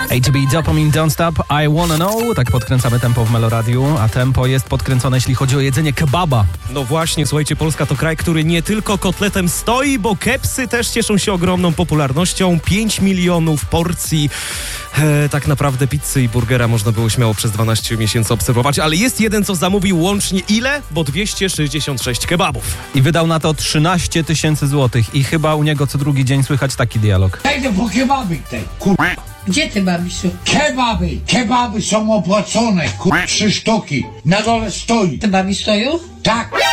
ATB Dopamine Don't Stop, I Wanna Know. Tak podkręcamy tempo w Meloradiu, a tempo jest podkręcone, jeśli chodzi o jedzenie kebaba. No właśnie, słuchajcie, Polska to kraj, który nie tylko kotletem stoi, bo kepsy też cieszą się ogromną popularnością. 5 milionów porcji tak naprawdę pizzy i burgera można było śmiało przez 12 miesięcy obserwować, ale jest jeden, co zamówił łącznie ile? Bo 266 kebabów. I wydał na to 13 000 złotych i chyba u niego co drugi dzień słychać taki dialog. Idę po kebaby tej, Gdzie ty, babisiu? Kebaby są opłacone, 3 sztuki. Na dole stoi. Te babi stoją? Tak.